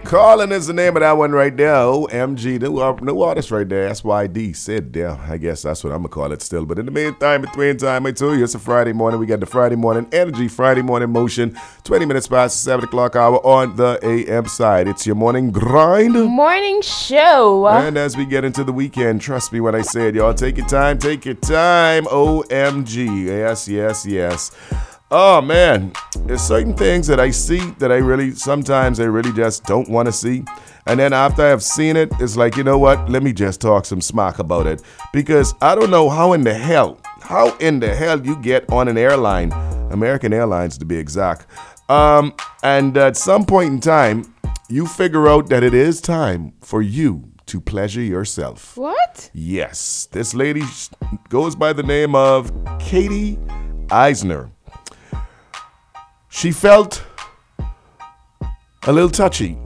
Calling is the name of that one right there. OMG, new artist right there. SYD, Sid there. I guess that's what I'm going to call it still. But in the meantime, between time, I told you it's a Friday morning. We got the Friday morning energy, Friday morning motion. 20 minutes past 7 o'clock hour on the AM side. It's your morning grind. Morning show. And as we get into the weekend, trust me when I say it, y'all. Take your time. Take your time. OMG. Yes. Oh, man, there's certain things that I see that sometimes I really just don't want to see. And then after I've seen it, it's like, you know what? Let me just talk some smack about it. Because I don't know how in the hell you get on an airline, American Airlines to be exact. And at some point in time, you figure out that it is time for you to pleasure yourself. What? Yes. This lady goes by the name of Katie Eisner. She felt a little touchy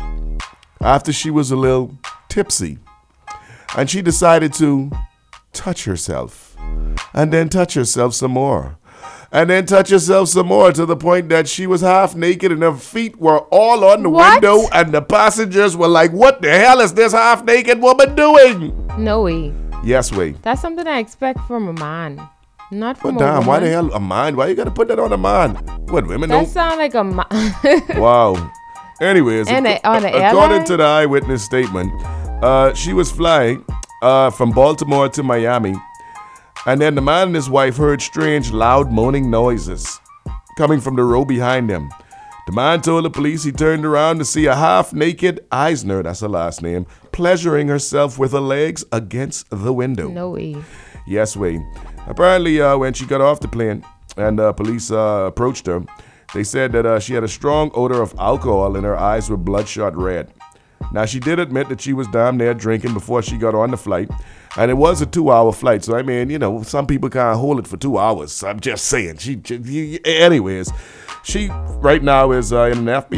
after she was a little tipsy, and she decided to touch herself, and then touch herself some more, and then touch herself some more to the point that she was half naked and her feet were all on the window, and the passengers were like, what the hell is this half naked woman doing? No way. Yes way. That's something I expect from a man. Not from a woman. Why the hell a man? Why you gotta put that on a man? What, women don't? That sound like a man. Wow. Anyways, according to the eyewitness statement, she was flying from Baltimore to Miami, and then the man and his wife heard strange, loud moaning noises coming from the row behind them. The man told the police he turned around to see a half-naked Eisner, that's her last name, pleasuring herself with her legs against the window. No way. Yes way. Apparently, when she got off the plane and police approached her, they said that she had a strong odor of alcohol and her eyes were bloodshot red. Now, she did admit that she was damn near drinking before she got on the flight, and it was a 2-hour flight. So, I mean, you know, some people can't hold it for 2 hours. I'm just saying. Anyways, she right now is in an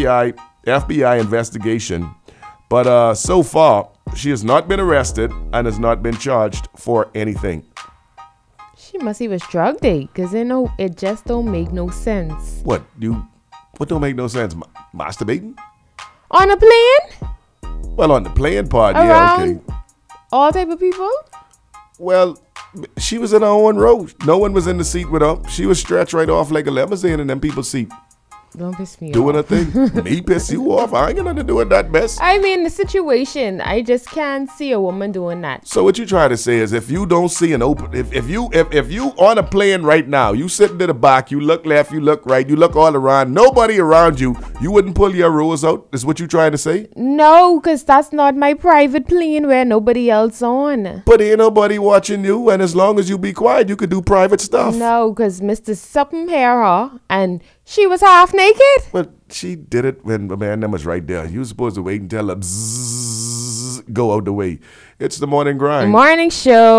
FBI investigation, but so far, she has not been arrested and has not been charged for anything. She must was drugged, because it just don't make no sense. What don't make no sense? Masturbating? On a plane? Well, on the plane part, around yeah, okay. All type of people? Well, she was in her own row. No one was in the seat with her. She was stretched right off like a limousine in them people's seat. Don't piss me doing off. Doing a thing. Me piss you off? I ain't got nothing to do with that mess. I mean, the situation. I just can't see a woman doing that. So what you trying to say is if you don't see an open, if you on a plane right now, you sitting in the back, you look left, you look right, you look all around, nobody around you, you wouldn't pull your rose out? Is what you trying to say? No, because that's not my private plane where nobody else on. But ain't nobody watching you, and as long as you be quiet, you could do private stuff. No, because Mr. Something here, and she was half naked? But she did it when the man was right there. You were supposed to wait until her go out the way. It's the morning grind. Morning show.